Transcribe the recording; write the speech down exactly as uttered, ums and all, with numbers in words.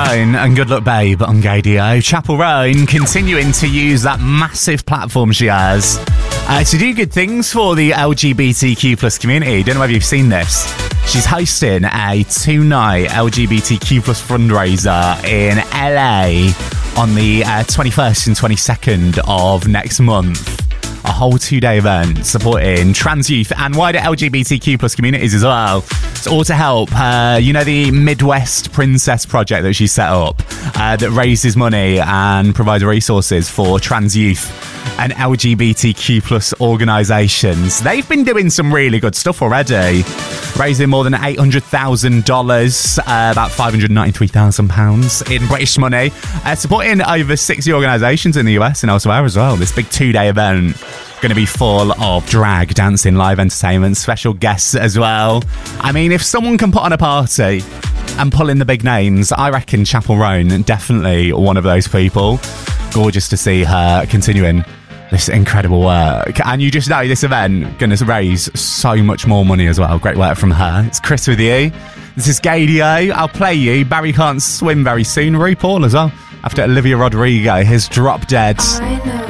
Roan and Good Luck Babe on Gadio. Chapel Roan continuing to use that massive platform she has uh, to do good things for the L G B T Q plus community. Don't know whether you've seen this. She's hosting a two-night L G B T Q plus fundraiser in L A on the uh, twenty-first and twenty-second of next month. A whole two-day event supporting trans youth and wider L G B T Q plus communities as well. It's all to help, uh, you know, the Midwest Princess Project that she set up uh, that raises money and provides resources for trans youth and L G B T Q plus organisations. They've been doing some really good stuff already, raising more than eight hundred thousand dollars, uh, about five hundred ninety-three thousand pounds in British money, uh, supporting over sixty organisations in the U S and elsewhere as well. This big two-day event going to be full of drag, dancing, live entertainment, special guests as well. I mean, if someone can put on a party and pull in the big names, I reckon Chapel Roan, definitely one of those people. Gorgeous to see her continuing this incredible work. And you just know this event going to raise so much more money as well. Great work from her. It's Chris with you. This is Gadio. I'll play you Barry Can't Swim very soon. RuPaul as well. After Olivia Rodrigo, his Drop Dead.